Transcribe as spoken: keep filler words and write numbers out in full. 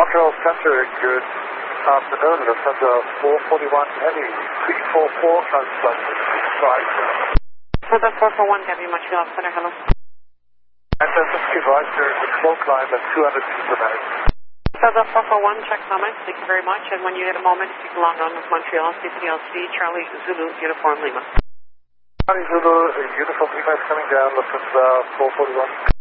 Control Center, good afternoon. Lufthansa four forty-one Heavy, three four four transponder. Right. Lufthansa four forty-one Heavy, Montreal Center, hello. Fantastic, right, there is a slow climb at two hundred feet per minute. Lufthansa four forty-one, check comments, thank you very much. And when you get a moment, you can log on with Montreal, C P L C, Charlie Zulu, Uniform Lima. Charlie Zulu, Uniform Lima is coming down, Lufthansa four forty-one.